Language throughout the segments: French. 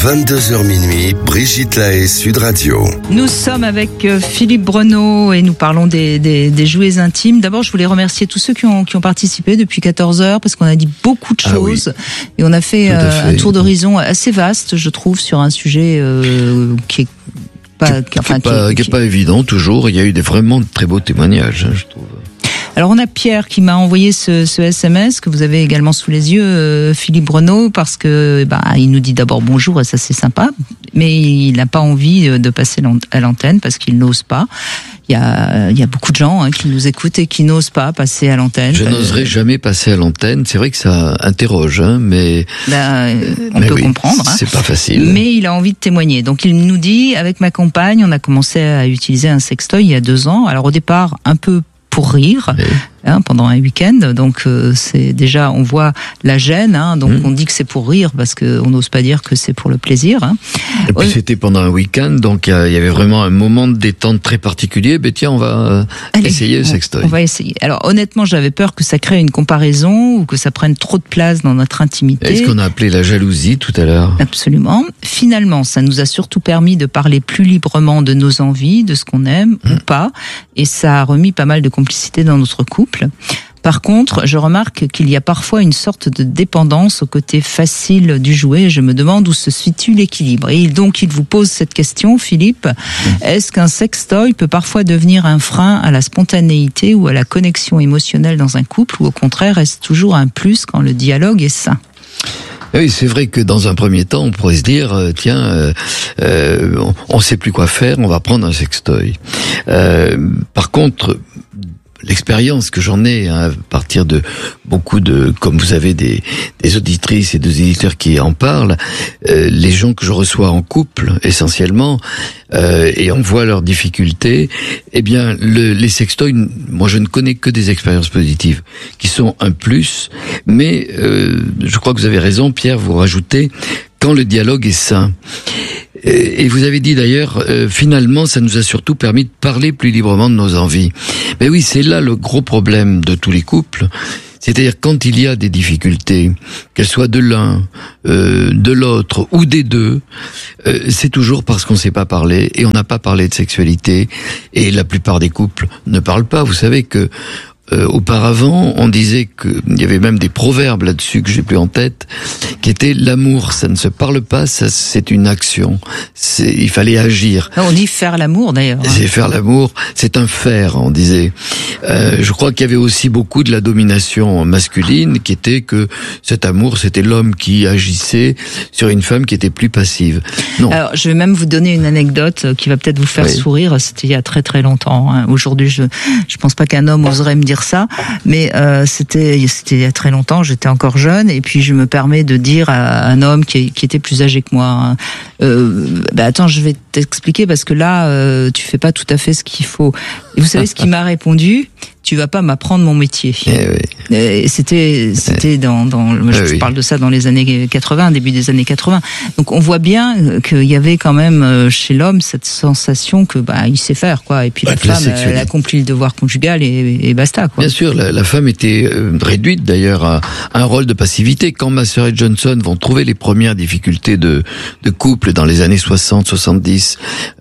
22h minuit, Brigitte Lahaie, Sud Radio. Nous sommes avec Philippe Breneau et nous parlons des jouets intimes. D'abord, je voulais remercier tous ceux qui ont participé depuis 14h parce qu'on a dit beaucoup de choses et on a fait un tour d'horizon assez vaste, je trouve, sur un sujet qui est pas évident toujours. Il y a eu vraiment de très beaux témoignages, je trouve. Alors on a Pierre qui m'a envoyé ce SMS que vous avez également sous les yeux, Philippe Breneau, parce que il nous dit d'abord bonjour et ça c'est sympa, mais il n'a pas envie de passer à l'antenne parce qu'il n'ose pas. Il y a beaucoup de gens qui nous écoutent et qui n'osent pas passer à l'antenne. Je n'oserais jamais passer à l'antenne. C'est vrai que ça interroge, mais on peut comprendre. C'est pas facile. Mais il a envie de témoigner. Donc il nous dit, avec ma compagne, on a commencé à utiliser un sextoy il y a 2 ans. Alors au départ, un peu pour rire, pendant un week-end. Donc c'est déjà, on voit la gêne. Donc on dit que c'est pour rire parce qu'on n'ose pas dire que c'est pour le plaisir. Et puis c'était pendant un week-end, donc il y avait vraiment un moment de détente très particulier. Tiens, on va essayer le sextoy. On va essayer. Alors honnêtement, j'avais peur que ça crée une comparaison ou que ça prenne trop de place dans notre intimité. Est-ce qu'on a appelé la jalousie tout à l'heure? Absolument. Finalement, ça nous a surtout permis de parler plus librement de nos envies, de ce qu'on aime ou pas, et ça a remis pas mal de complicité dans notre couple. Par contre, je remarque qu'il y a parfois une sorte de dépendance au côté facile du jouet. Je me demande où se situe l'équilibre. Et donc, il vous pose cette question, Philippe. Est-ce qu'un sextoy peut parfois devenir un frein à la spontanéité ou à la connexion émotionnelle dans un couple, ou au contraire, est-ce toujours un plus quand le dialogue est sain? Oui, c'est vrai que dans un premier temps, on pourrait se dire, on sait plus quoi faire, on va prendre un sextoy. Par contre, l'expérience que j'en ai à partir de beaucoup comme vous avez des auditrices et des éditeurs qui en parlent, les gens que je reçois en couple essentiellement, et on voit leurs difficultés, les sextoys, moi je ne connais que des expériences positives qui sont un plus, mais je crois que vous avez raison, Pierre, vous rajoutez quand le dialogue est sain. Et vous avez dit d'ailleurs, finalement, ça nous a surtout permis de parler plus librement de nos envies. Mais oui, c'est là le gros problème de tous les couples. C'est-à-dire quand il y a des difficultés, qu'elles soient de l'un, de l'autre ou des deux, c'est toujours parce qu'on ne sait pas parler et on n'a pas parlé de sexualité. Et la plupart des couples ne parlent pas. Vous savez que auparavant, on disait qu'il y avait même des proverbes là-dessus que j'ai plus en tête, qui étaient l'amour, ça ne se parle pas, ça c'est une action. Il fallait agir. On dit faire l'amour d'ailleurs. C'est faire l'amour, c'est un faire, on disait. Je crois qu'il y avait aussi beaucoup de la domination masculine, qui était que cet amour, c'était l'homme qui agissait sur une femme qui était plus passive. Non. Alors, je vais même vous donner une anecdote qui va peut-être vous faire sourire. C'était il y a très très longtemps. Aujourd'hui, je pense pas qu'un homme oserait me dire ça, mais c'était il y a très longtemps, j'étais encore jeune, et puis je me permets de dire à un homme qui était plus âgé que moi, attends, je vais t'expliquer parce que là, tu fais pas tout à fait ce qu'il faut. Et vous savez ce qu'il m'a répondu? Tu vas pas m'apprendre mon métier. Et c'était je parle de ça dans les années 80, début des années 80. Donc on voit bien qu'il y avait quand même chez l'homme cette sensation que il sait faire quoi. Et puis la femme elle accomplit le devoir conjugal et basta quoi. Bien sûr, la femme était réduite d'ailleurs à un rôle de passivité. Quand Masseur et Johnson vont trouver les premières difficultés de couple dans les années 60-70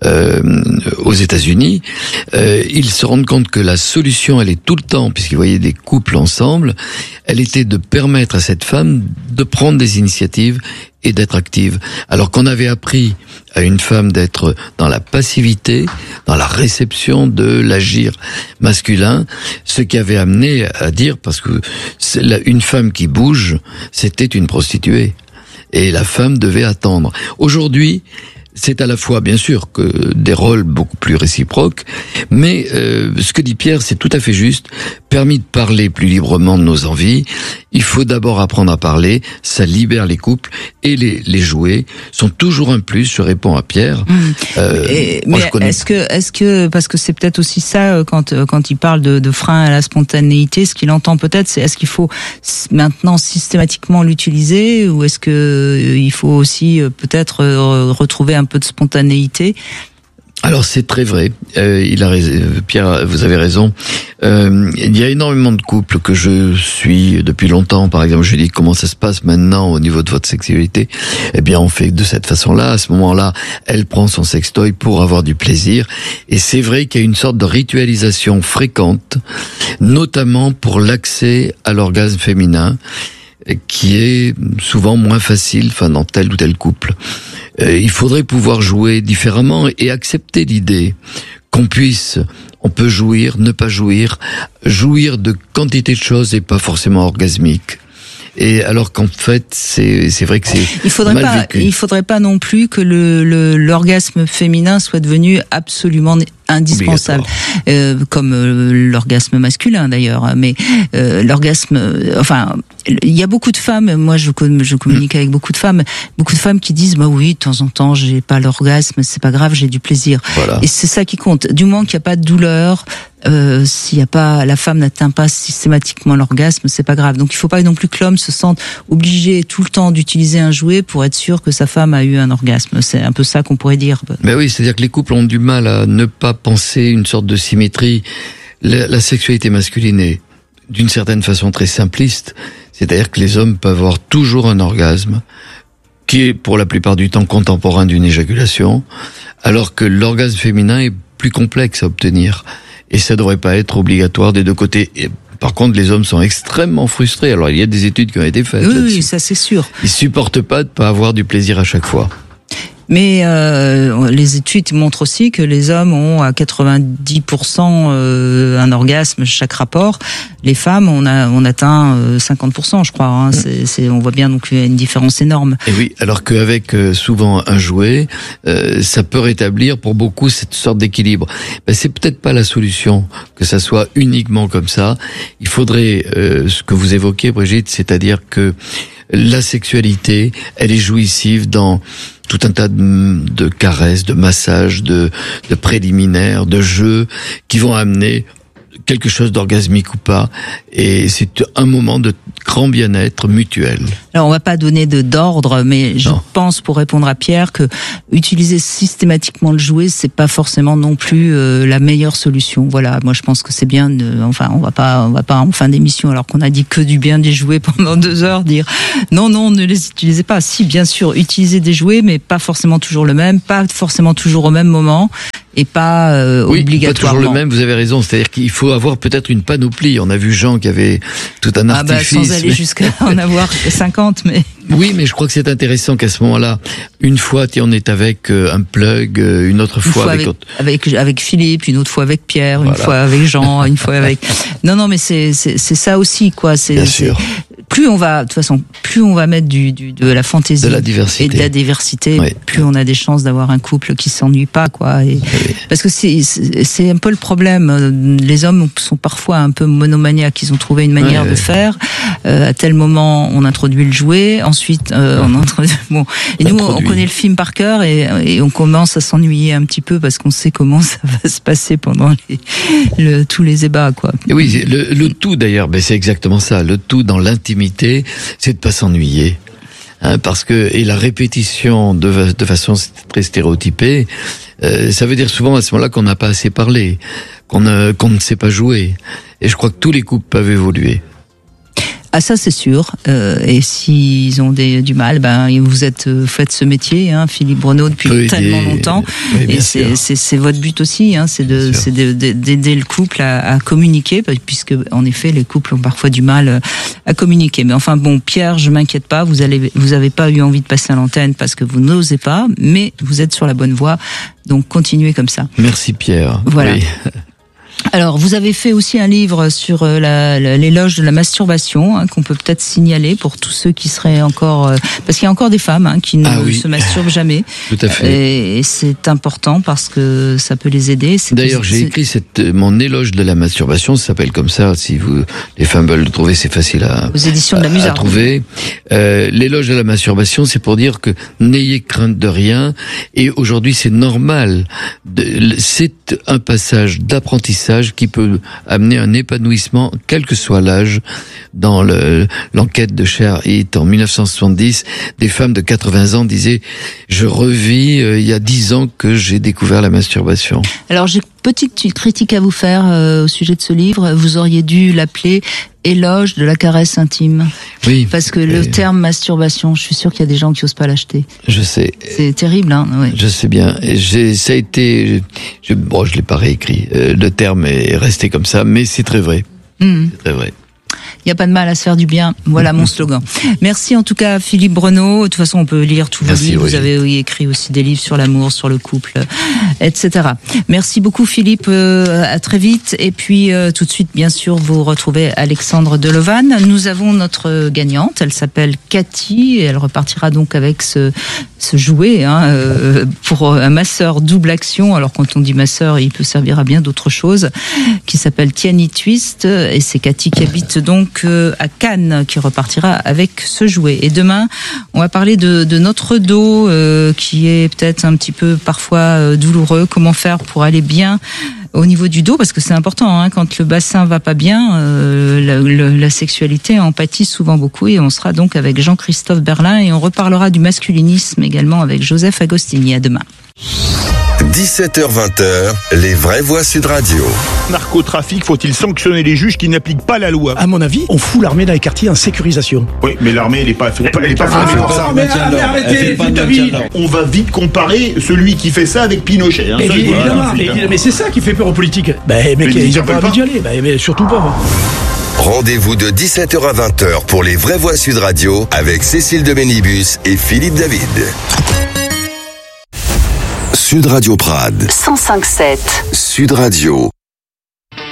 aux États-Unis, ils se rendent compte que la solution elle est tout le temps, puisqu'ils voyaient des couples ensemble, elle était de permettre à cette femme de prendre des initiatives et d'être active. Alors qu'on avait appris à une femme d'être dans la passivité, dans la réception de l'agir masculin, ce qui avait amené à dire, parce que une femme qui bouge, c'était une prostituée. Et la femme devait attendre. Aujourd'hui, c'est à la fois, bien sûr, que des rôles beaucoup plus réciproques, mais ce que dit Pierre, c'est tout à fait juste. Permis de parler plus librement de nos envies, il faut d'abord apprendre à parler, ça libère les couples, et les jouets sont toujours un plus, je réponds à Pierre. Mais est-ce que, parce que c'est peut-être aussi ça, quand il parle de frein à la spontanéité, ce qu'il entend peut-être, c'est est-ce qu'il faut maintenant systématiquement l'utiliser, ou est-ce que il faut aussi peut-être retrouver un peu de spontanéité? Alors c'est très vrai, il a raison, Pierre, vous avez raison. Il y a énormément de couples que je suis depuis longtemps. Par exemple, je dis comment ça se passe maintenant au niveau de votre sexualité. Eh bien, on fait de cette façon-là. À ce moment-là, elle prend son sextoy pour avoir du plaisir. Et c'est vrai qu'il y a une sorte de ritualisation fréquente, notamment pour l'accès à l'orgasme féminin, qui est souvent moins facile, dans tel ou tel couple. Il faudrait pouvoir jouer différemment et accepter l'idée qu'on peut jouir, ne pas jouir de quantité de choses et pas forcément orgasmique. Et alors qu'en fait, c'est vrai que c'est mal vécu. Il faudrait pas non plus que l'orgasme féminin soit devenu absolument indispensable, comme l'orgasme masculin d'ailleurs. Mais l'orgasme, il y a beaucoup de femmes. Moi, je communique avec beaucoup de femmes qui disent bah oui, de temps en temps, j'ai pas l'orgasme, c'est pas grave, j'ai du plaisir. Voilà. Et c'est ça qui compte. Du moment qu'il n'y a pas de douleur. S'il y a pas, la femme n'atteint pas systématiquement l'orgasme, c'est pas grave. Donc il faut pas non plus que l'homme se sente obligé tout le temps d'utiliser un jouet pour être sûr que sa femme a eu un orgasme. C'est un peu ça qu'on pourrait dire. Mais oui, c'est-à-dire que les couples ont du mal à ne pas penser une sorte de symétrie. La sexualité masculine est d'une certaine façon très simpliste. C'est-à-dire que les hommes peuvent avoir toujours un orgasme qui est pour la plupart du temps contemporain d'une éjaculation, alors que l'orgasme féminin est plus complexe à obtenir. Et ça devrait pas être obligatoire des deux côtés. Et par contre, les hommes sont extrêmement frustrés. Alors, il y a des études qui ont été faites là-dessus. Oui, ça c'est sûr. Ils supportent pas de pas avoir du plaisir à chaque fois. Mais les études montrent aussi que les hommes ont à 90% un orgasme chaque rapport. Les femmes, on atteint 50%, je crois. Hein. On voit bien donc il y a une différence énorme. Et oui, alors qu'avec souvent un jouet, ça peut rétablir pour beaucoup cette sorte d'équilibre. Ben, c'est peut-être pas la solution que ça soit uniquement comme ça. Il faudrait ce que vous évoquez, Brigitte, c'est-à-dire que la sexualité, elle est jouissive dans tout un tas de caresses, de massages, de préliminaires, de jeux qui vont amener quelque chose d'orgasmique ou pas, et c'est un moment de grand bien-être mutuel. Alors on va pas donner d'ordre, mais je pense, pour répondre à Pierre, que utiliser systématiquement le jouet, c'est pas forcément non plus la meilleure solution. Voilà, moi je pense que c'est bien on va pas en fin d'émission, alors qu'on a dit que du bien des jouets pendant 2 heures, dire non, ne les utilisez pas. Si, bien sûr, utilisez des jouets, mais pas forcément toujours le même, pas forcément toujours au même moment, et pas obligatoirement. Pas toujours le même, vous avez raison, c'est-à-dire qu'il faut avoir peut-être une panoplie. On a vu Jean qui avait tout un artifice. Sans aller jusqu'à en avoir 50, mais... Oui, mais je crois que c'est intéressant qu'à ce moment-là, une fois on est avec un plug, une autre fois avec Philippe, une autre fois avec Pierre, une fois avec Jean, une fois avec... Non, mais c'est ça aussi, quoi. Bien sûr. Plus on va mettre de la fantaisie, de la diversité. Et de la diversité, plus on a des chances d'avoir un couple qui s'ennuie pas, quoi. Parce que c'est un peu le problème. Les hommes sont parfois un peu monomaniaques. Ils ont trouvé une manière de faire. À tel moment, on introduit le jouet. Ensuite, on introduit. Bon. Et nous, on connaît le film par cœur et on commence à s'ennuyer un petit peu parce qu'on sait comment ça va se passer pendant tous les ébats, quoi. Et oui, le tout d'ailleurs, c'est exactement ça. Le tout dans l'intimité, c'est de pas s'ennuyer. Parce que la répétition de façon très stéréotypée, ça veut dire souvent à ce moment-là qu'on n'a pas assez parlé, qu'on ne sait pas jouer. Et je crois que tous les couples peuvent évoluer. Ah, ça c'est sûr. Et s'ils ont du mal, vous faites ce métier, Philippe Bruneau, depuis tellement longtemps. Oui, et c'est votre but aussi, c'est d'aider le couple à communiquer, puisque en effet les couples ont parfois du mal à communiquer. Mais enfin bon, Pierre, je m'inquiète pas. Vous avez pas eu envie de passer à l'antenne parce que vous n'osez pas, mais vous êtes sur la bonne voie. Donc continuez comme ça. Merci Pierre. Voilà. Oui. Alors, vous avez fait aussi un livre sur l'éloge de la masturbation, qu'on peut peut-être signaler pour tous ceux qui seraient encore... parce qu'il y a encore des femmes qui ne se masturbent jamais. Tout à fait. Et c'est important parce que ça peut les aider. D'ailleurs, j'ai écrit mon éloge de la masturbation, ça s'appelle comme ça. Si les femmes veulent le trouver, c'est facile aux éditions de la Musarde. À trouver. L'éloge de la masturbation, c'est pour dire que n'ayez crainte de rien. Et aujourd'hui, c'est normal. C'est un passage d'apprentissage apprentissage qui peut amener un épanouissement, quel que soit l'âge. Dans l'enquête de Cher Hit en 1970, des femmes de 80 ans disaient « Je revis il y a 10 ans que j'ai découvert la masturbation ». Alors j'ai une petite critique à vous faire au sujet de ce livre. Vous auriez dû l'appeler « Éloge de la caresse intime ». Oui. Parce que le terme masturbation, je suis sûr qu'il y a des gens qui osent pas l'acheter. Je sais. C'est terrible, hein. Ouais. Je sais bien. Et ça a été... je l'ai pas réécrit. Le terme est resté comme ça, mais c'est très vrai. C'est très vrai. Il n'y a pas de mal à se faire du bien. Voilà mon slogan. Merci en tout cas Philippe Brenaud. De toute façon, on peut lire tous vos livres. Vous avez écrit aussi des livres sur l'amour, sur le couple, etc. Merci beaucoup Philippe. À très vite. Et puis tout de suite, bien sûr, vous retrouvez Alexandre Delevanne. Nous avons notre gagnante. Elle s'appelle Cathy et elle repartira donc avec ce jouet pour un masseur double action. Alors quand on dit masseur, il peut servir à bien d'autres choses. Qui s'appelle Tiani Twist et c'est Cathy qui habite donc à Cannes qui repartira avec ce jouet. Et demain, on va parler de notre dos qui est peut-être un petit peu parfois douloureux. Comment faire pour aller bien au niveau du dos, parce que c'est important, hein, quand le bassin va pas bien, la sexualité en pâtit souvent beaucoup. Et on sera donc avec Jean-Christophe Berlin et on reparlera du masculinisme également avec Joseph Agostini. À demain. 17h-20h, les vraies voix Sud Radio. Narcotrafic, faut-il sanctionner les juges qui n'appliquent pas la loi? À mon avis, on fout l'armée dans les quartiers en sécurisation. Oui, mais l'armée, elle est pas formée pour ça. Arrêtez, On va vite comparer celui qui fait ça avec Pinochet. Hein, évidemment, mais c'est ça qui fait peur aux politiques. Mais ils n'ont pas envie d'y aller, mais surtout pas. Rendez-vous de 17h à 20h pour les vraies voix Sud Radio avec Cécile de Bénibus et Philippe David. Sud Radio Prades 105.7 Sud Radio